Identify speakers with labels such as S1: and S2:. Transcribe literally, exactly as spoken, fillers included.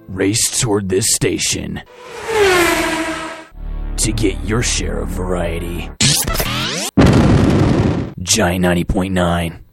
S1: Race toward this station to get your share of variety. Giant ninety point nine.